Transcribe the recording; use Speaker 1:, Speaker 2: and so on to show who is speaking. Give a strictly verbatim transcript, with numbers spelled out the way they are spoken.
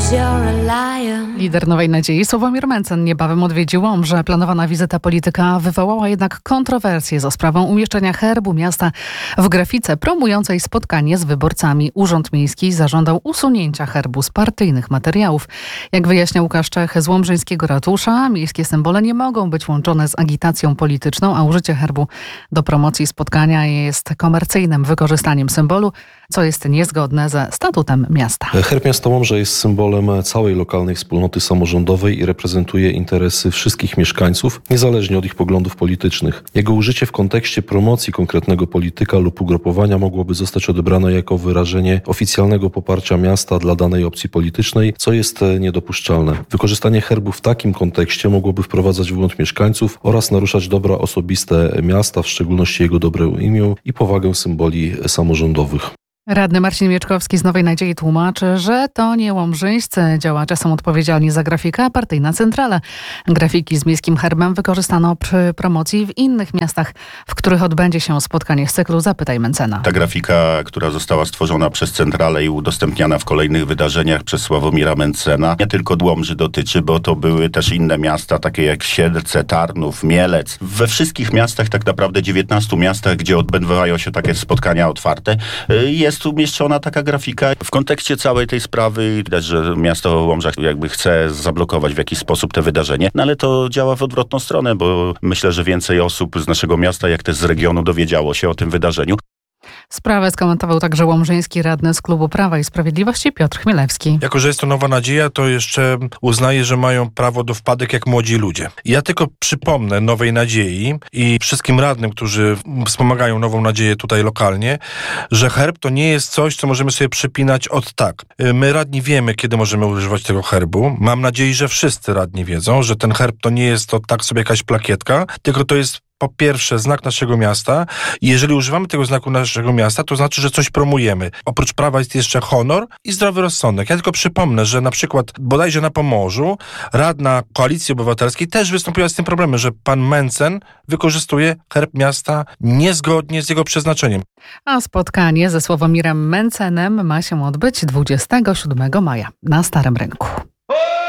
Speaker 1: Lider Nowej Nadziei Sławomir Mencen niebawem odwiedzi Łomżę. Planowana wizyta polityka wywołała jednak kontrowersje za sprawą umieszczenia herbu miasta w grafice promującej spotkanie z wyborcami. Urząd Miejski zażądał usunięcia herbu z partyjnych materiałów. Jak wyjaśnia Łukasz Czech z łomżyńskiego ratusza, miejskie symbole nie mogą być łączone z agitacją polityczną, a użycie herbu do promocji spotkania jest komercyjnym wykorzystaniem symbolu, co jest niezgodne ze statutem miasta.
Speaker 2: Herb miasta Łomża jest symbolem całej lokalnej wspólnoty samorządowej i reprezentuje interesy wszystkich mieszkańców, niezależnie od ich poglądów politycznych. Jego użycie w kontekście promocji konkretnego polityka lub ugrupowania mogłoby zostać odebrane jako wyrażenie oficjalnego poparcia miasta dla danej opcji politycznej, co jest niedopuszczalne. Wykorzystanie herbu w takim kontekście mogłoby wprowadzać w błąd mieszkańców oraz naruszać dobra osobiste miasta, w szczególności jego dobre imię i powagę symboli samorządowych.
Speaker 1: Radny Marcin Mieczkowski z Nowej Nadziei tłumaczy, że to nie łomżyńscy działacze są odpowiedzialni za grafikę, a partyjna centrala. Grafiki z miejskim herbem wykorzystano przy promocji w innych miastach, w których odbędzie się spotkanie z cyklu Zapytaj Mencena.
Speaker 3: Ta grafika, która została stworzona przez centralę i udostępniana w kolejnych wydarzeniach przez Sławomira Mencena, nie tylko Łomży dotyczy, bo to były też inne miasta, takie jak Siedlce, Tarnów, Mielec. We wszystkich miastach, tak naprawdę dziewiętnastu miastach, gdzie odbywają się takie spotkania otwarte, jest Jest umieszczona taka grafika. W kontekście całej tej sprawy widać, że miasto Łomża jakby chce zablokować w jakiś sposób te wydarzenie, no ale to działa w odwrotną stronę, bo myślę, że więcej osób z naszego miasta, jak też z regionu dowiedziało się o tym wydarzeniu.
Speaker 1: Sprawę skomentował także łomżyński radny z klubu Prawa i Sprawiedliwości Piotr Chmielewski.
Speaker 4: Jako że jest to Nowa Nadzieja, to jeszcze uznaję, że mają prawo do wpadek jak młodzi ludzie. Ja tylko przypomnę Nowej Nadziei i wszystkim radnym, którzy wspomagają Nową Nadzieję tutaj lokalnie, że herb to nie jest coś, co możemy sobie przypinać od tak. My radni wiemy, kiedy możemy używać tego herbu. Mam nadzieję, że wszyscy radni wiedzą, że ten herb to nie jest to tak sobie jakaś plakietka, tylko to jest po pierwsze znak naszego miasta i jeżeli używamy tego znaku naszego miasta, to znaczy, że coś promujemy. Oprócz prawa jest jeszcze honor i zdrowy rozsądek. Ja tylko przypomnę, że na przykład bodajże na Pomorzu radna Koalicji Obywatelskiej też wystąpiła z tym problemem, że pan Mencen wykorzystuje herb miasta niezgodnie z jego przeznaczeniem.
Speaker 1: A spotkanie ze Sławomirem Mencenem ma się odbyć dwudziestego siódmego maja na Starym Rynku.